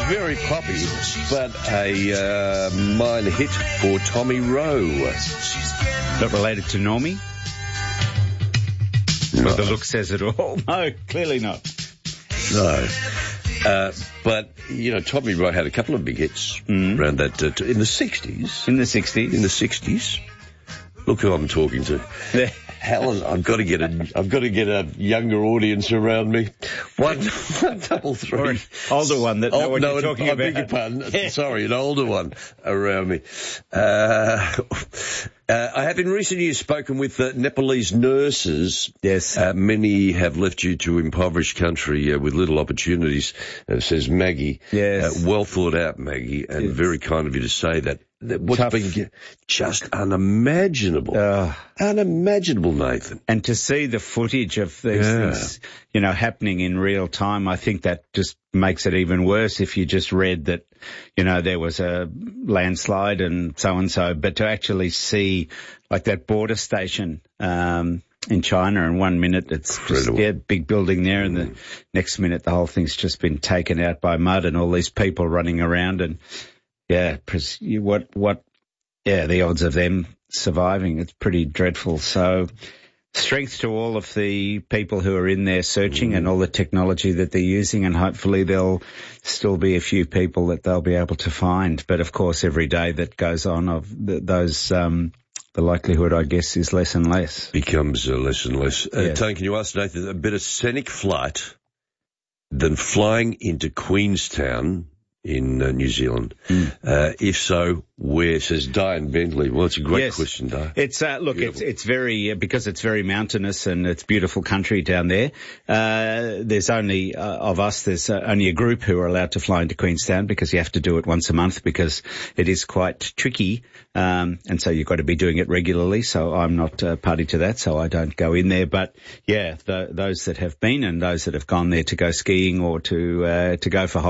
very poppy, but a minor hit for Tommy Rowe. Not related to Normie? No. The look says it all. No, clearly not. No. But, you know, Tommy Rowe had a couple of big hits around that, in the 60s. In the 60s? In the 60s. Look who I'm talking to. Helen, I've got to get a younger audience around me. 133. Or an older one that know what you're talking about. I beg your pardon. Sorry, an older one around me. I have in recent years spoken with Nepalese nurses. Yes. Many have left due to impoverished country with little opportunities, says Maggie. Yes. Well thought out, Maggie, and very kind of you to say that. What's Tough. been just unimaginable. Unimaginable, Nathan. And to see the footage of these things, you know, happening in real time, I think that just makes it even worse if you just read that, you know, there was a landslide and so, but to actually see like that border station, in China, and 1 minute it's incredible. just, big building there, and the next minute the whole thing's just been taken out by mud and all these people running around, and the odds of them surviving, it's pretty dreadful. So strength to all of the people who are in there searching and all the technology that they're using, and hopefully there'll still be a few people that they'll be able to find. But of course, every day that goes on of those, the likelihood, I guess, is less and less. Becomes less and less. Yes. Tony, can you ask Nathan a better scenic flight than flying into Queenstown in New Zealand? If so, where? Says Diane Bentley. Well, it's a great question, Diane. It's it's very because it's very mountainous and it's beautiful country down there. There's only of us. There's only a group who are allowed to fly into Queenstown, because you have to do it once a month because it is quite tricky, and so you've got to be doing it regularly. So I'm not party to that, so I don't go in there. But yeah, those that have been and those that have gone there to go skiing or to go for